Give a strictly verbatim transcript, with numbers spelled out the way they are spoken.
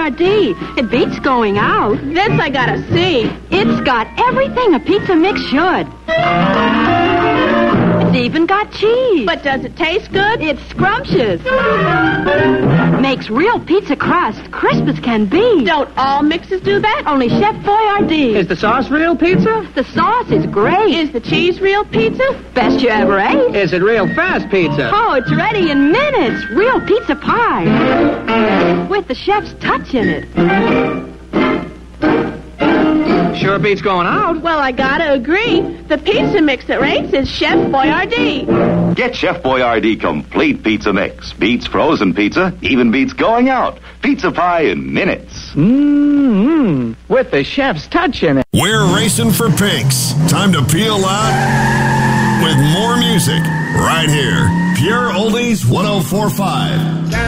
Boyardee. It beats going out. This I gotta see. It's got everything a pizza mix should. It's even got cheese. But does it taste good? It's scrumptious. Makes real pizza crust, crisp as can be. Don't all mixes do that? Only Chef Boyardee. Is the sauce real pizza? The sauce is great. Is the cheese real pizza? Best you ever ate. Is it real fast pizza? Oh, it's ready in minutes. Real pizza pie. With the chef's touch in it. Sure beats going out. Well, I gotta agree. The pizza mix that rates is Chef Boyardee. Get Chef Boyardee Complete Pizza Mix. Beats frozen pizza, even beats going out. Pizza pie in minutes. Mmm, with the chef's touch in it. We're racing for pinks. Time to peel out with more music right here. Pure Oldies one oh four point five.